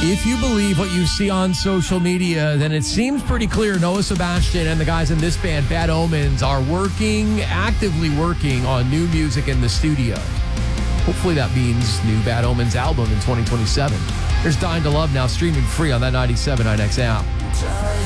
If you believe what you see on social media, then it seems pretty clear Noah Sebastian and the guys in this band, Bad Omens, are actively working on new music in the studio. Hopefully that means new Bad Omens album in 2027. There's Dying to Love now, streaming free on that 97.9X app.